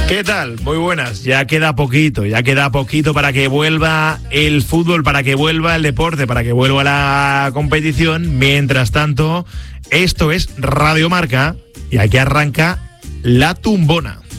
¿Qué tal? Muy buenas. Ya queda poquito para que vuelva el fútbol, para que vuelva el deporte, para que vuelva la competición. Mientras tanto, esto es Radio Marca y aquí arranca La Tumbona.